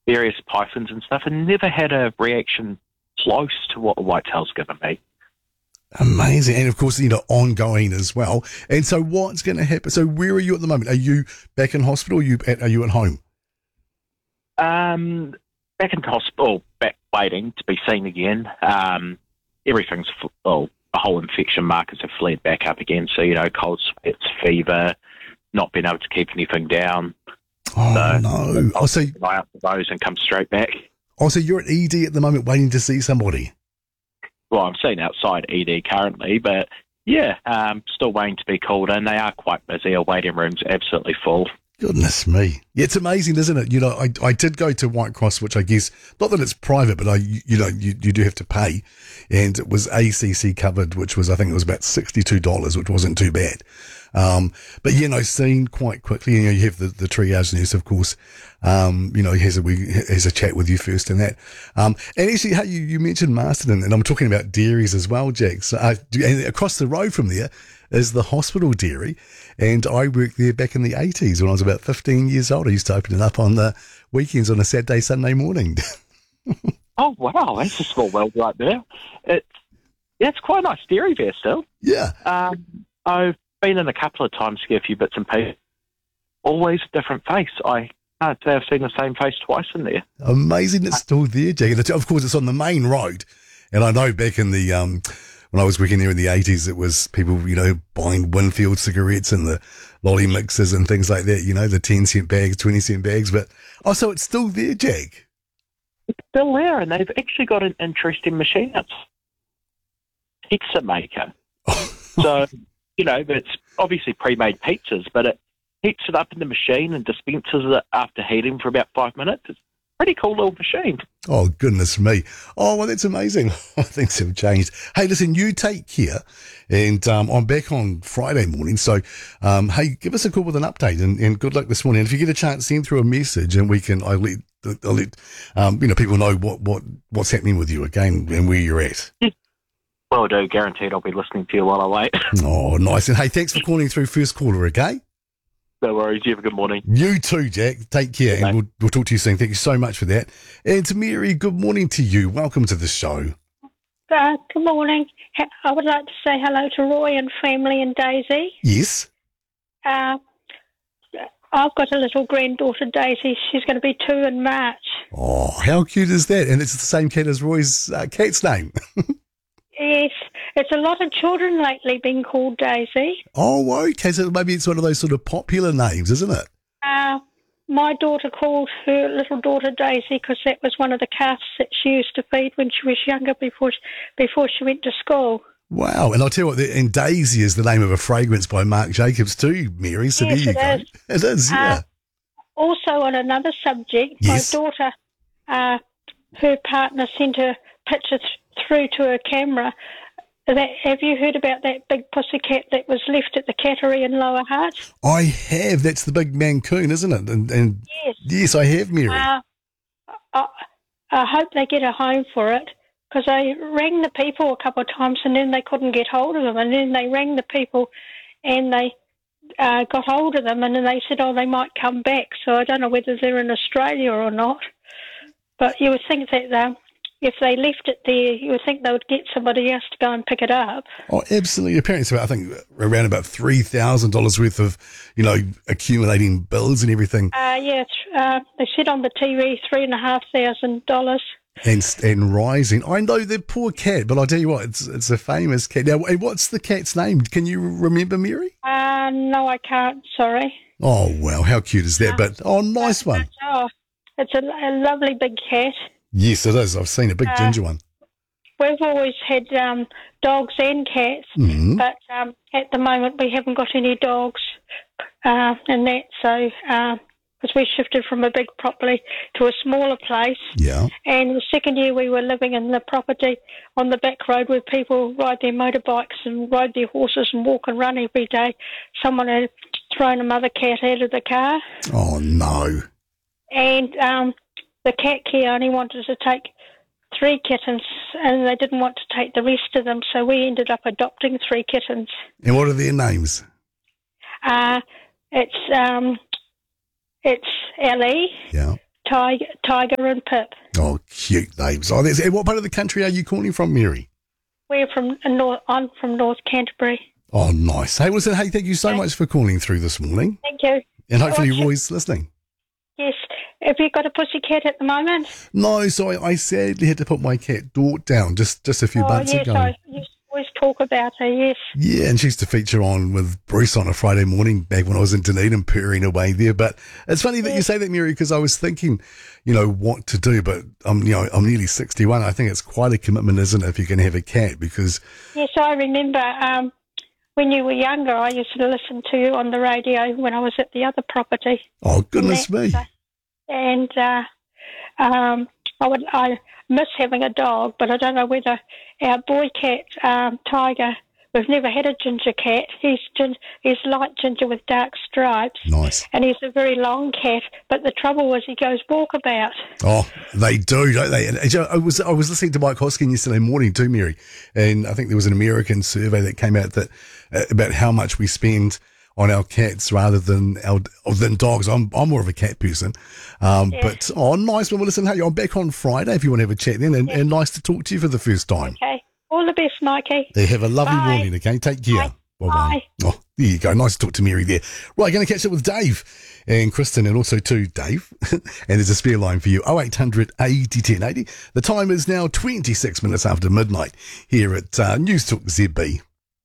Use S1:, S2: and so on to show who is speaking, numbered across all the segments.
S1: various pythons and stuff, and never had a reaction close to what a whitetail's given me.
S2: Amazing. And of course, ongoing as well. And so what's going to happen? So where are you at the moment? Are you back in hospital? Are you at home?
S1: Back in hospital, back waiting to be seen again. Everything's the whole infection markers have flared back up again. So, cold sweats, fever, not being able to keep anything down.
S2: Oh,
S1: so,
S2: no.
S1: I'll keep an eye out for those and come straight back.
S2: Oh, so you're at ED at the moment waiting to see somebody?
S1: Well, I'm seen outside ED currently, but yeah, still waiting to be called in. They are quite busy. Our waiting room's absolutely full.
S2: Goodness me. Yeah, it's amazing, isn't it? I did go to White Cross, which I guess, not that it's private, but you do have to pay. And it was ACC covered, which was, I think it was about $62, which wasn't too bad. But seen quite quickly, you have the triage nurse, of course, has a chat with you first and that. And actually, hey, you mentioned Masterton, and I'm talking about dairies as well, Jack. So, and across the road from there is the hospital dairy. And I worked there back in the 80s when I was about 15 years old. I used to open it up on the weekends on a Saturday, Sunday morning.
S1: Oh, wow. That's a small world right there. It's quite a nice dairy there still.
S2: Yeah.
S1: I've been in a couple of times to get a few bits and pieces. Always a different face. I can't say I've seen the same face twice in there.
S2: Amazing it's still there, Jack. And of course, it's on the main road. And I know back in the, when I was working there in the 80s, it was people, buying Winfield cigarettes and the lolly mixers and things like that, the 10-cent bags, 20-cent bags. But, so it's still there, Jack.
S1: It's still there, and they've actually got an interesting machine. It's a pizza maker. So, it's obviously pre-made pizzas, but it heats it up in the machine and dispenses it after heating for about 5 minutes. It's a pretty cool little machine.
S2: Oh, goodness me. Oh, well, that's amazing. Things have changed. Hey, listen, you take care. And I'm back on Friday morning. So, hey, give us a call with an update and good luck this morning. And if you get a chance, send through a message and I'll let people know what's happening with you again and where you're at.
S1: Well, I do. Guaranteed I'll be listening to you while I wait.
S2: Oh, nice. And hey, thanks for calling through first caller, okay?
S1: No worries. You have a good morning.
S2: You too, Jack. Take care, and we'll talk to you soon. Thank you so much for that. And to Mary, good morning to you. Welcome to the show.
S3: Good morning. I would like to say hello to Roy and family and Daisy.
S2: Yes.
S3: I've got a little granddaughter, Daisy. She's going to be 2 in March.
S2: Oh, how cute is that? And it's the same cat as Roy's cat's name.
S3: Yes. It's a lot of children lately being called Daisy.
S2: Oh, okay. So maybe it's one of those sort of popular names, isn't it?
S3: My daughter called her little daughter Daisy because that was one of the calves that she used to feed when she was younger before she went to school.
S2: Wow. And I'll tell you what, and Daisy is the name of a fragrance by Marc Jacobs too, Mary. So
S3: yes,
S2: there you go.
S3: Is.
S2: It is, yeah.
S3: Also on another subject,
S2: yes.
S3: My daughter, her partner sent a picture through to her camera. Have you heard about that big pussycat that was left at the cattery in Lower Hutt?
S2: I have. That's the big mancoon, isn't it? And yes, I have, Mary.
S3: I hope they get a home for it because they rang the people a couple of times and then they couldn't get hold of them. And then they rang the people and they got hold of them and then they said, they might come back. So I don't know whether they're in Australia or not. But you would think that if they left it there, you would think they would get somebody else to go and pick it up.
S2: Oh, absolutely. Apparently, it's I think around about $3,000 worth of, accumulating bills and everything.
S3: They said on the TV $3,500.
S2: And rising. I know the poor cat, but I'll tell you what, it's a famous cat. Now, what's the cat's name? Can you remember, Mary?
S3: No, I can't. Sorry.
S2: Oh, well, how cute is that? But, nice one.
S3: It's a lovely big cat.
S2: Yes, it is. I've seen a big ginger one.
S3: We've always had dogs and cats, but at the moment we haven't got any dogs and that. So, because we shifted from a big property to a smaller place.
S2: Yeah.
S3: And the second year we were living in the property on the back road where people ride their motorbikes and ride their horses and walk and run every day. Someone had thrown a mother cat out of the car.
S2: Oh, no.
S3: And the cat care only wanted to take 3 kittens and they didn't want to take the rest of them, so we ended up adopting 3 kittens.
S2: And what are their names?
S3: It's Ellie, Tiger and Pip.
S2: Oh, cute names. Oh, and what part of the country are you calling from, Mary?
S3: I'm from North Canterbury.
S2: Oh, nice. Hey, listen, thank you so much for calling through this morning.
S3: Thank you.
S2: And hopefully Roy's listening.
S3: Yes. Have you got a pussycat at the moment?
S2: No, so I sadly had to put my cat Dort down just a few months ago.
S3: You always talk about her, yes.
S2: Yeah, and she used to feature on with Bruce on a Friday morning back when I was in Dunedin purring away there. But it's funny that you say that, Mary, because I was thinking, what to do. But I'm nearly 61. I think it's quite a commitment, isn't it, if you can have a cat? Because
S3: yes, I remember when you were younger, I used to listen to you on the radio when I was at the other property.
S2: Oh, goodness me.
S3: And I miss having a dog, but I don't know whether our boy cat, Tiger, we've never had a ginger cat. He's light ginger with dark stripes.
S2: Nice.
S3: And he's a very long cat, but the trouble was he goes walkabout.
S2: Oh, they do, don't they? And I was listening to Mike Hoskin yesterday morning too, Mary, and I think there was an American survey that came out that about how much we spend on our cats rather than dogs. I'm more of a cat person. But nice. Well, listen, hey, I'm back on Friday if you want to have a chat then, and nice to talk to you for the first time.
S3: Okay. All the best, Mikey.
S2: They have a lovely morning, okay? Take care. Bye-bye. Oh, there you go. Nice to talk to Mary there. Right, going to catch up with Dave and Kristen, and also to Dave. And there's a spare line for you, 0800 80 1080. The time is now 26 minutes after midnight here at News Talk ZB.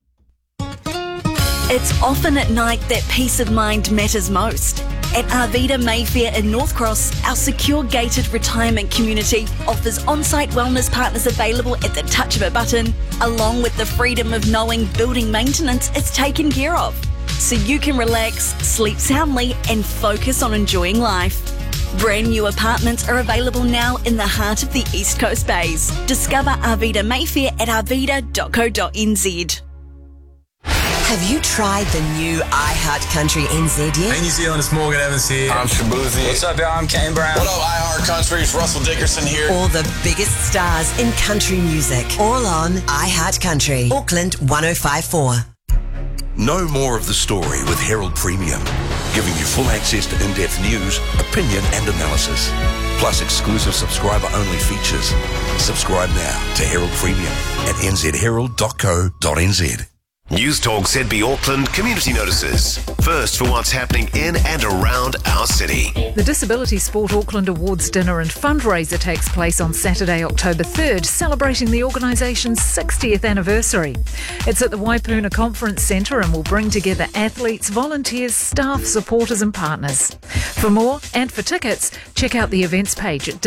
S4: It's often at night that peace of mind matters most. At Arvida Mayfair in North Cross, our secure gated retirement community offers on-site wellness partners available at the touch of a button, along with the freedom of knowing building maintenance is taken care of. So you can relax, sleep soundly and focus on enjoying life. Brand new apartments are available now in the heart of the East Coast Bays. Discover Arvida Mayfair at arvida.co.nz.
S5: Have you tried the new iHeart Country NZ yet?
S6: Hey New Zealand, it's Morgan Evans here.
S7: I'm Shabuzi.
S6: What's up, y'all? I'm Kane Brown.
S7: What up, iHeart Country? It's Russell Dickerson here.
S5: All the biggest stars in country music, all on iHeart Country. Auckland 1054.
S8: Know more of the story with Herald Premium, giving you full access to in-depth news, opinion and analysis, plus exclusive subscriber-only features. Subscribe now to Herald Premium at nzherald.co.nz.
S9: News Talk ZB Auckland community notices. First for what's happening in and around our city.
S10: The Disability Sport Auckland Awards dinner and fundraiser takes place on Saturday, October 3rd, celebrating the organisation's 60th anniversary. It's at the Waipuna Conference Centre and will bring together athletes, volunteers, staff, supporters and partners. For more and for tickets, check out the events page at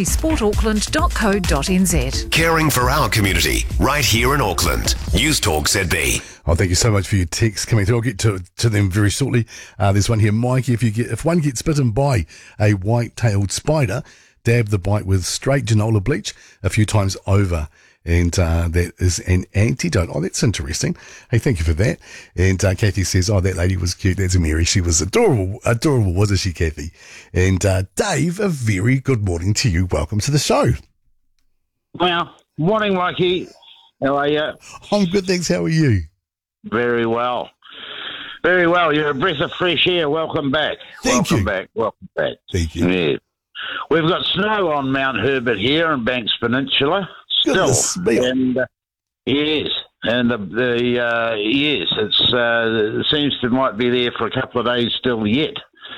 S10: disabilitysportauckland.co.nz.
S9: Caring for our community, right here in Auckland. News Talk ZB.
S2: Oh, thank you so much for your texts coming through. I'll get to them very shortly. There's one here, Mikey. If one gets bitten by a white-tailed spider, dab the bite with straight Genola bleach a few times over. And that is an antidote. Oh, that's interesting. Hey, thank you for that. And Kathy says, oh, that lady was cute. That's Mary. She was adorable, wasn't she, Kathy? And Dave, a very good morning to you. Welcome to the show.
S11: Well, morning, Mikey. How are you?
S2: I'm good, thanks. How are you?
S11: Very well. Very well. You're a breath of fresh air. Welcome back. Welcome back.
S2: Thank you.
S11: Yeah. We've got snow on Mount Herbert here in Banks Peninsula. Still. And yes. And yes, it seems to might be there for a couple of days still yet.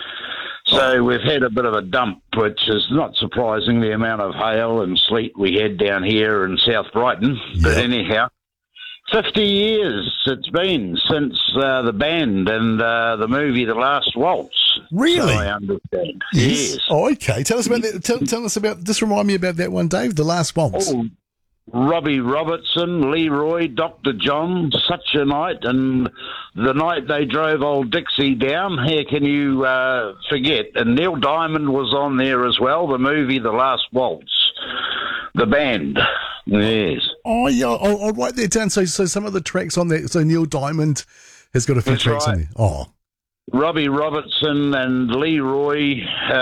S11: So we've had a bit of a dump, which is not surprising, the amount of hail and sleet we had down here in South Brighton. Yep. But anyhow, 50 years it's been since the band and the movie The Last Waltz.
S2: Really?
S11: So I understand.
S2: Yes. Oh, okay. Tell us about that. Tell us about, just remind me about that one, Dave, The Last Waltz.
S11: Oh, Robbie Robertson, Leroy, Dr. John, Such a Night, and the night they drove old Dixie down. How can you forget? And Neil Diamond was on there as well, the movie The Last Waltz, the band. Yes.
S2: Oh, yeah, I'll write that down. So some of the tracks on there, so Neil Diamond has got a few tracks on there. Oh.
S11: Robbie Robertson and Leroy,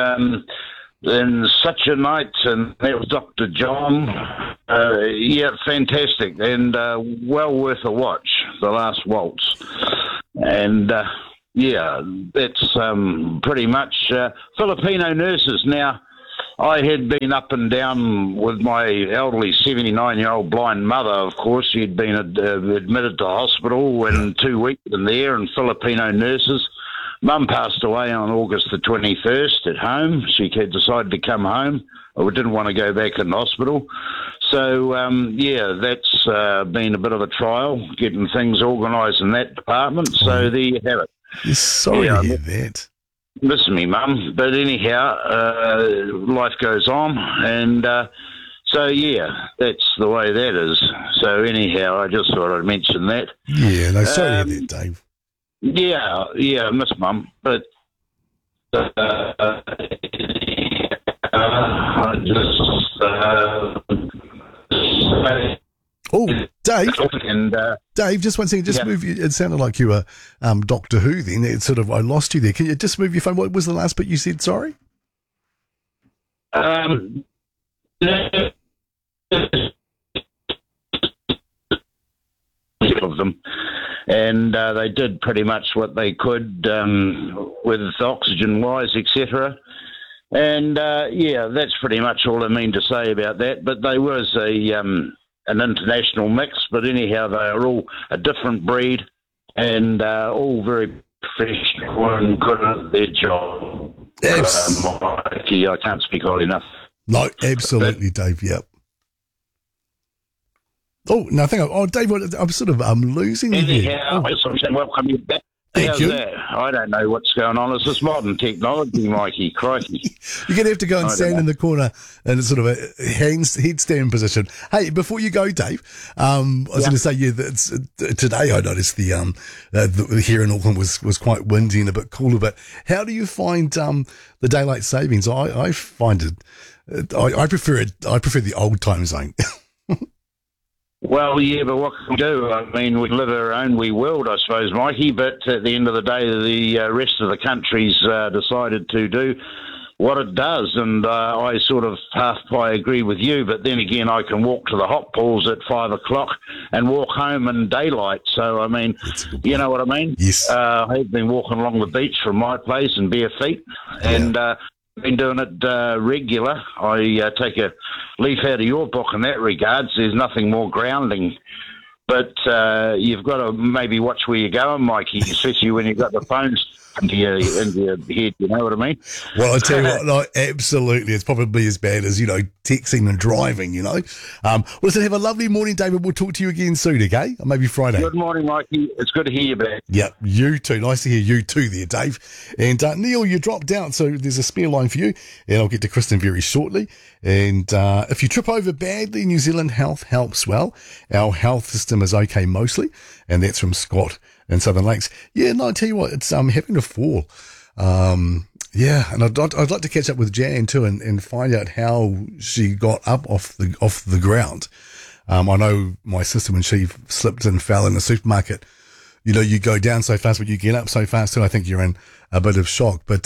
S11: and Such a Night, and that was Dr. John. Yeah, fantastic, and well worth a watch, The Last Waltz. And, yeah, that's pretty much Filipino nurses. Now, I had been up and down with my elderly 79-year-old blind mother, of course. She'd been admitted to hospital in 2 weeks in there, and Filipino nurses. Mum passed away on August the 21st at home. She had decided to come home. I didn't want to go back in hospital. So, that's been a bit of a trial, getting things organised in that department. So there you have it.
S2: Sorry to hear that.
S11: Miss me, Mum. But anyhow, life goes on. And that's the way that is. So anyhow, I just thought I'd mention that.
S2: Yeah, no, sorry to hear that, Dave.
S11: Yeah, miss Mum. But
S2: Dave.
S11: And,
S2: Dave, just one second. Just move you. It sounded like you were Doctor Who then. I lost you there. Can you just move your phone? What was the last bit you said? Sorry?
S11: Of them. And they did pretty much what they could with oxygen-wise, etc. And, that's pretty much all I mean to say about that. But there was an international mix, but anyhow, they are all a different breed and all very professional and good at their job. Mikey, I can't speak highly enough.
S2: No, absolutely, Dave, yep. Oh, no, Dave, I'm losing you here.
S11: Anyhow, I welcome you back.
S2: Thank you.
S11: I don't know what's going on. It's this modern technology, Mikey. Crikey.
S2: You're going to have to go and stand in the corner in a sort of a headstand position. Hey, before you go, Dave, I was going to say, today I noticed the here in Auckland was quite windy and a bit cooler, but how do you find the daylight savings? I find it, I prefer the old time zone.
S11: Well, yeah, but what can we do? I mean, we live our own wee world, I suppose, Mikey, but at the end of the day, the rest of the country's decided to do what it does, and I sort of half-pie agree with you, but then again, I can walk to the hot pools at 5 o'clock and walk home in daylight, so, I mean, you know what I mean?
S2: Yes.
S11: I've been walking along the beach from my place in bare feet, and been doing it regular. I take a leaf out of your book in that regards. There's nothing more grounding. But you've got to maybe watch where you're going, Mikey, especially when you've got the phones into your head, you know what I mean?
S2: Well, I tell you what, no, absolutely. It's probably as bad as, texting and driving, Well, listen, have a lovely morning, David. We'll talk to you again soon, okay? Or maybe Friday.
S11: Good morning, Mikey. It's good to hear you back.
S2: Yeah, you too. Nice to hear you too there, Dave. And Neil, you dropped out, so there's a spare line for you, and I'll get to Kristen very shortly. And if you trip over badly, New Zealand Health helps well. Our health system is okay mostly, and that's from Scott in Southern Lakes. Yeah, no, I tell you what, it's having to fall. And I'd like to catch up with Jan too and find out how she got up off the ground. I know my sister, when she slipped and fell in the supermarket, you go down so fast, but you get up so fast too. I think you're in a bit of shock. But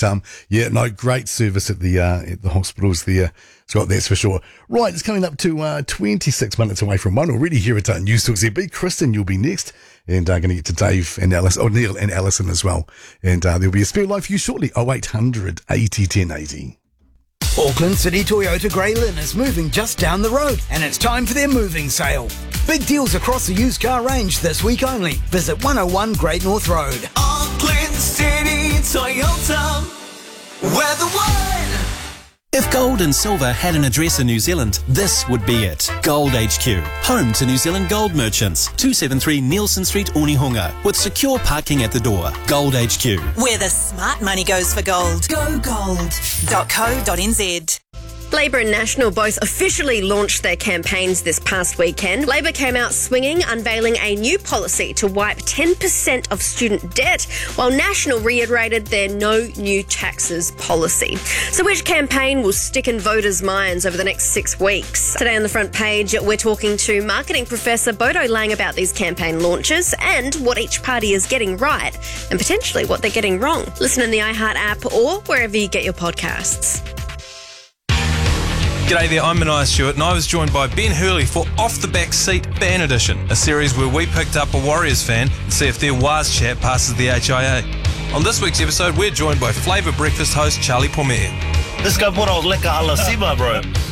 S2: great service at the hospitals there, Scott, that's for sure. Right, it's coming up to 26 minutes away from 1. Already here at News Talk ZB. Kristen, you'll be next. And going to get to Dave and Neil and Alison as well. And there'll be a spare line for you shortly. 0800 80 1080.
S12: Auckland City Toyota Grey Lynn is moving just down the road, and it's time for their moving sale. Big deals across the used car range this week only. Visit 101 Great North Road.
S13: Auckland City Toyota, we're the one.
S14: If gold and silver had an address in New Zealand, this would be it. Gold HQ, home to New Zealand gold merchants. 273 Nielsen Street, Onehunga, with secure parking at the door. Gold HQ.
S15: Where the smart money goes for gold. Go gold.co.nz.
S16: Labour and National both officially launched their campaigns this past weekend. Labour came out swinging, unveiling a new policy to wipe 10% of student debt, while National reiterated their no new taxes policy. So which campaign will stick in voters' minds over the next 6 weeks? Today on the front page, we're talking to marketing professor Bodo Lang about these campaign launches and what each party is getting right and potentially what they're getting wrong. Listen in the iHeart app or wherever you get your podcasts.
S17: G'day there, I'm Mania Stewart and I was joined by Ben Hurley for Off the Back Seat Ban Edition, a series where we picked up a Warriors fan and see if their Waz chat passes the HIA. On this week's episode, we're joined by Flavour Breakfast host Charlie Pommier.
S18: This guy bought a leka ala sima, bro.